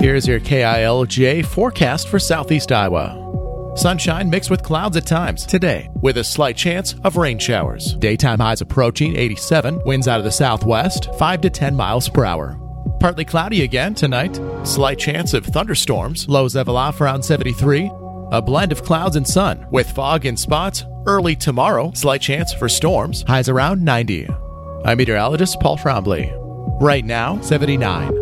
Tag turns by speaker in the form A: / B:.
A: Here's your KILJ forecast for southeast Iowa. Sunshine mixed with clouds at times today, with a slight chance of rain showers. Daytime highs approaching 87, winds out of the southwest, 5 to 10 miles per hour. Partly cloudy again tonight, slight chance of thunderstorms, lows level off around 73. A blend of clouds and sun, with fog in spots. Early tomorrow, slight chance for storms, highs around 90. I'm meteorologist Paul Trombley. Right now, 79.